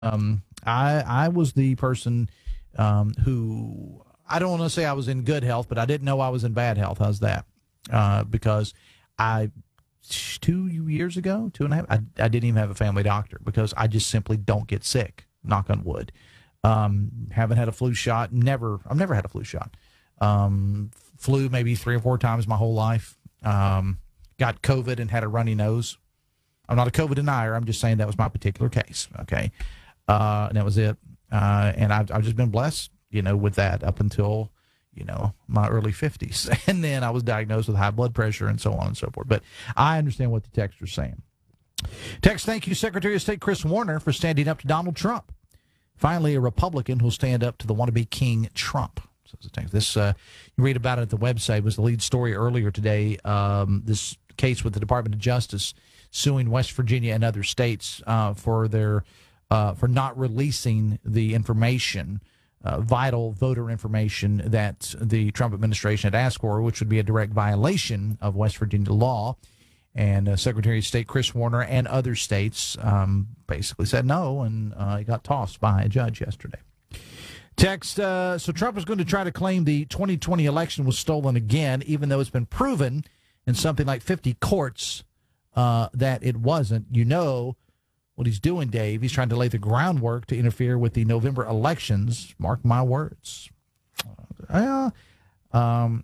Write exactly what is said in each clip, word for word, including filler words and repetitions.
Um, I I was the person um, who, I don't want to say I was in good health, but I didn't know I was in bad health. How's that? Uh, because I, two years ago, two and a half, I, I didn't even have a family doctor because I just simply don't get sick, knock on wood. Um, haven't had a flu shot. Never, I've never had a flu shot. Um, flu maybe three or four times my whole life. Um, got COVID and had a runny nose. I'm not a COVID denier. I'm just saying that was my particular case. Okay. Uh, and that was it. Uh, and I've, I've just been blessed, you know, with that up until, you know, my early fifties. And then I was diagnosed with high blood pressure and so on and so forth. But I understand what the text is saying. Text, thank you, Secretary of State Chris Warner, for standing up to Donald Trump. Finally, a Republican who'll stand up to the wannabe King Trump. So this, uh, you read about it at the website, was the lead story earlier today. Um, this case with the Department of Justice suing West Virginia and other states uh, for their uh, for not releasing the information, uh, vital voter information that the Trump administration had asked for, which would be a direct violation of West Virginia law. And uh, Secretary of State Chris Warner and other states um, basically said no, and uh, he got tossed by a judge yesterday. Text, uh, so Trump is going to try to claim the twenty twenty election was stolen again, even though it's been proven in something like fifty courts uh, that it wasn't. You know what he's doing, Dave. He's trying to lay the groundwork to interfere with the November elections. Mark my words. Uh, um,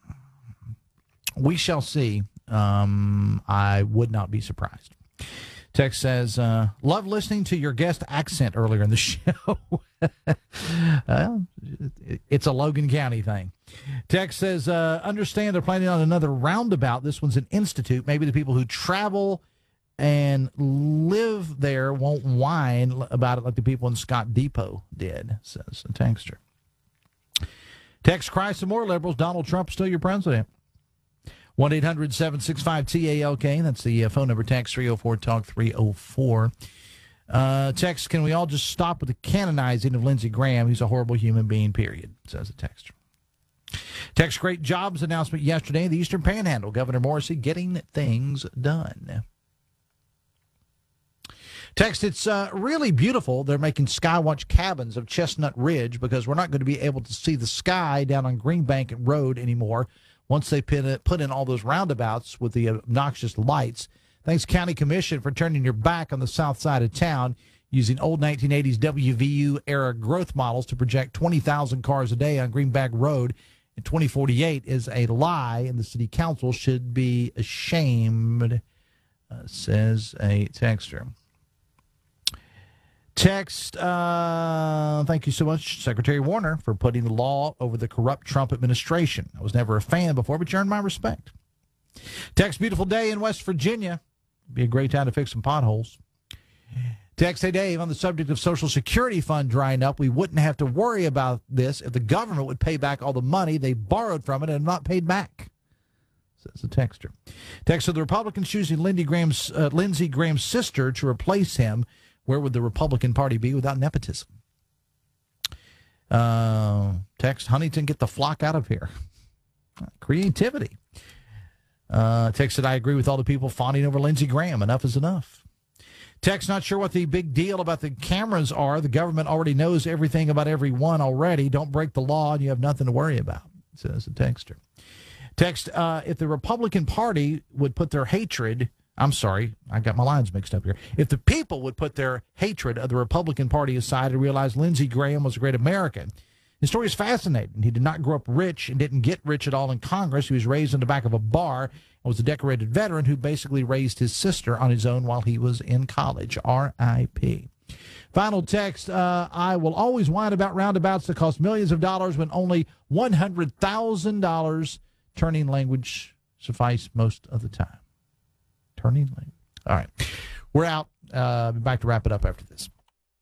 we shall see. Um, I would not be surprised. Text says, uh, love listening to your guest accent earlier in the show. Well, it's a Logan County thing. Text says, uh, understand they're planning on another roundabout. This one's an institute. Maybe the people who travel and live there won't whine about it like the people in Scott Depot did, says the texter. Text, cry some more, liberals. Donald Trump still your president. one eight hundred seven six five T A L K. That's the uh, phone number. Text three oh four talk three oh four. Uh, text, can we all just stop with the canonizing of Lindsey Graham? He's a horrible human being, period, says the texter. Text, great jobs announcement yesterday. The Eastern Panhandle, Governor Morrissey getting things done. Text, it's uh, really beautiful. They're making Skywatch cabins of Chestnut Ridge because we're not going to be able to see the sky down on Greenbank Road anymore once they put in all those roundabouts with the obnoxious lights. Thanks, County Commission, for turning your back on the south side of town using old nineteen eighties W V U-era growth models to project twenty thousand cars a day on Greenbank Road in twenty forty-eight is a lie, and the city council should be ashamed, uh, says a texter. Text, uh, thank you so much, Secretary Warner, for putting the law over the corrupt Trump administration. I was never a fan before, but you earned my respect. Text, beautiful day in West Virginia. Be a great time to fix some potholes. Text, hey, Dave, on the subject of Social Security fund drying up, we wouldn't have to worry about this if the government would pay back all the money they borrowed from it and not paid back, says the texter. Text, so the Republicans choosing Lindsey Graham's, uh, Lindsey Graham's sister to replace him. Where would the Republican Party be without nepotism? Uh, text, Huntington, get the flock out of here. Creativity. Uh, text that I agree with all the people fawning over Lindsey Graham. Enough is enough. Text, not sure what the big deal about the cameras are. The government already knows everything about everyone already. Don't break the law and you have nothing to worry about, says the texter. Text, uh, if the Republican Party would put their hatred... I'm sorry, I got my lines mixed up here. If the people would put their hatred of the Republican Party aside and realize Lindsey Graham was a great American. His story is fascinating. He did not grow up rich and didn't get rich at all in Congress. He was raised in the back of a bar and was a decorated veteran who basically raised his sister on his own while he was in college. R I P Final text, uh, I will always whine about roundabouts that cost millions of dollars when only one hundred thousand dollars turning language suffice most of the time. Turning lane. All right. We're out. Uh, be back to wrap it up after this.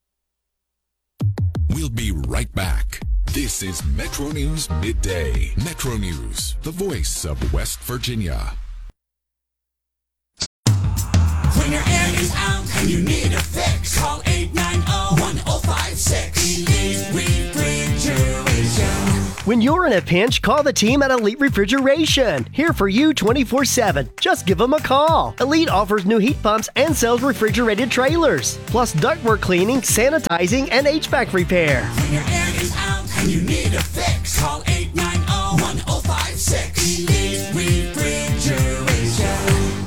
We'll be right back. This is Metro News Midday. Metro News, the voice of West Virginia. When your air is out and you need a fix, call eight nine zero, one zero five six. Elite Refrigeration. When you're in a pinch, call the team at Elite Refrigeration. Here for you twenty-four seven. Just give them a call. Elite offers new heat pumps and sells refrigerated trailers. Plus ductwork cleaning, sanitizing, and H V A C repair. When your air is out and you need a fix, call eight nine zero, one zero five six. Elite Refrigeration.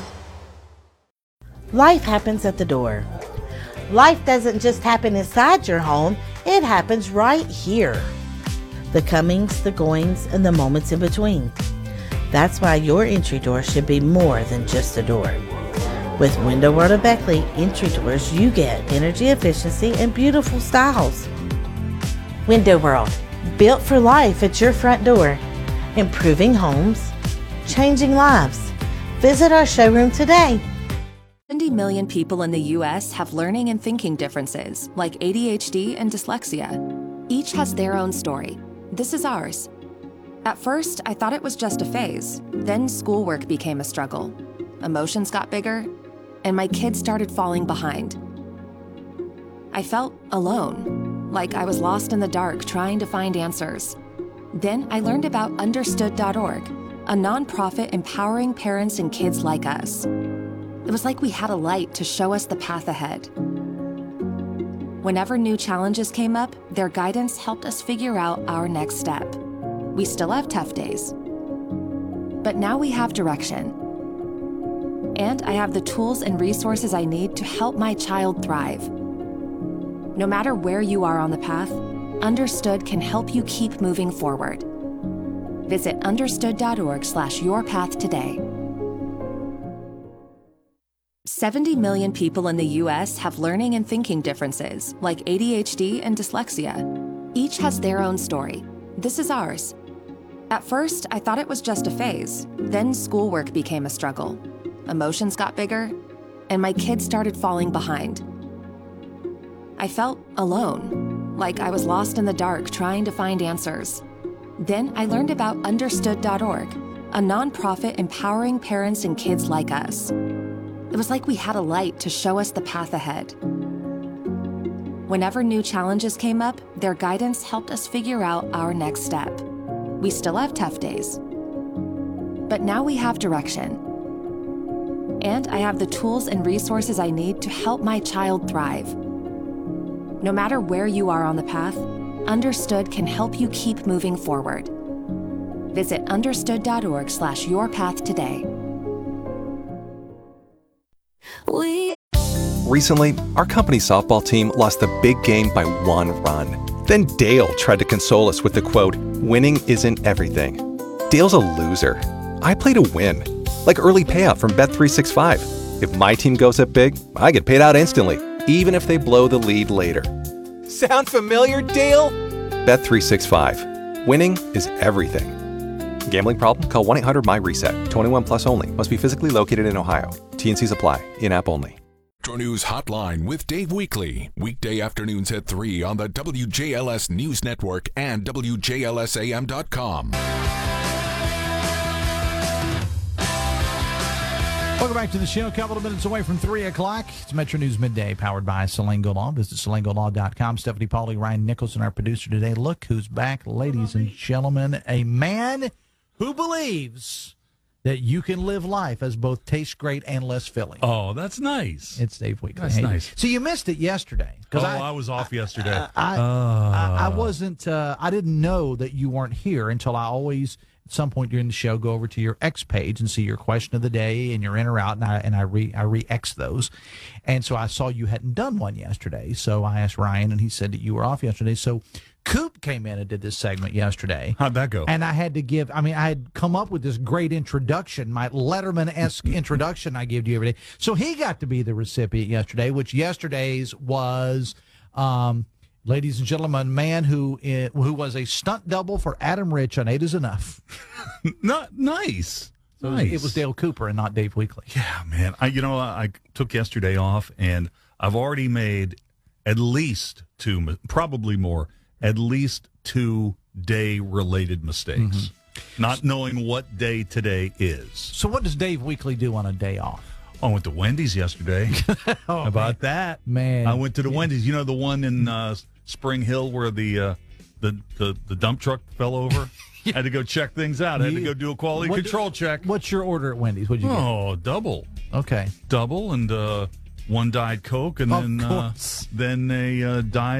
Life happens at the door. Life doesn't just happen inside your home, it happens right here. The comings, the goings, and the moments in between. That's why your entry door should be more than just a door. With Window World of Beckley entry doors, you get energy efficiency and beautiful styles. Window World, built for life at your front door. Improving homes, changing lives. Visit our showroom today. seventy million people in the U S have learning and thinking differences, like A D H D and dyslexia. Each has their own story. This is ours. At first, I thought it was just a phase. Then schoolwork became a struggle. Emotions got bigger, and my kids started falling behind. I felt alone, like I was lost in the dark trying to find answers. Then I learned about understood dot org, a nonprofit empowering parents and kids like us. It was like we had a light to show us the path ahead. Whenever new challenges came up, their guidance helped us figure out our next step. We still have tough days, but now we have direction. And I have the tools and resources I need to help my child thrive. No matter where you are on the path, Understood can help you keep moving forward. Visit understood dot org slash your path today. seventy million people in the U S have learning and thinking differences, like A D H D and dyslexia. Each has their own story. This is ours. At first, I thought it was just a phase. Then schoolwork became a struggle. Emotions got bigger, and my kids started falling behind. I felt alone, like I was lost in the dark trying to find answers. Then I learned about understood dot org, a nonprofit empowering parents and kids like us. It was like we had a light to show us the path ahead. Whenever new challenges came up, their guidance helped us figure out our next step. We still have tough days, but now we have direction. And I have the tools and resources I need to help my child thrive. No matter where you are on the path, Understood can help you keep moving forward. Visit understood dot org slash your path today. We Recently, our company's softball team lost the big game by one run. Then Dale tried to console us with the quote, "Winning isn't everything." Dale's a loser. I play to win. Like early payout from Bet three sixty-five. If my team goes up big, I get paid out instantly, even if they blow the lead later. Sound familiar, Dale? Bet three sixty-five. Winning is everything. Gambling problem? Call one eight hundred M Y reset. twenty-one plus only. Must be physically located in Ohio. T N Cs apply. In-app only. Metro News Hotline with Dave Weekly. Weekday afternoons at three on the W J L S News Network and W J L S A M dot com. Welcome back to the show. A couple of minutes away from three o'clock. It's Metro News Midday, powered by Salango Law. Visit salango law dot com. Stephanie Pauly, Ryan Nicholson, our producer today. Look who's back, ladies and gentlemen. A man who believes that you can live life as both taste great and less filling. Oh, that's nice. It's Dave Weekly. That's hey, nice. So you missed it yesterday. Oh, I, I was off I, yesterday. I, I, uh. I, I wasn't, uh, I didn't know that you weren't here until I always, at some point during the show, go over to your X page and see your question of the day and your in or out, and I, and I re, I re-X those. And so I saw you hadn't done one yesterday. So I asked Ryan, and he said that you were off yesterday. So Coop came in and did this segment yesterday. How'd that go? And I had to give, I mean, I had come up with this great introduction, my Letterman-esque introduction I give to you every day. So he got to be the recipient yesterday, which yesterday's was, um, ladies and gentlemen, a man who uh, who was a stunt double for Adam Rich on Eight Is Enough. Not nice. So nice. It was Dale Cooper and not Dave Weekly. Yeah, man. I, you know, I took yesterday off, and I've already made at least two, probably more, at least two day-related mistakes, mm-hmm. not knowing what day today is. So what does Dave Weekly do on a day off? I went to Wendy's yesterday. oh, How about man. that? Man. I went to the yeah. Wendy's. You know, the one in uh, Spring Hill where the uh, the, the, the dump truck fell over. I had to go check things out. I had to go do a quality What- control check. What's your order at Wendy's? What'd you Oh, double. get? Okay. Double and uh, one Diet Coke and Of then uh, course. then a uh, Diet